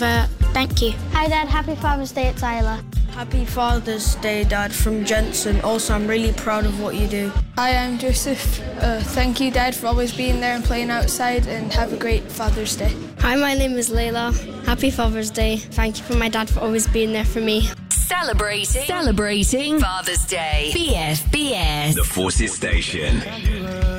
Thank you. Hi Dad, happy Father's Day, it's Isla. Happy Father's Day, Dad, from Jensen. Also, I'm really proud of what you do. Hi, I'm Joseph. Thank you, Dad, for always being there and playing outside, and have a great Father's Day. Hi, my name is Layla. Happy Father's Day. Thank you for my dad for always being there for me. Celebrating Father's Day. BFBS. The Forces Station.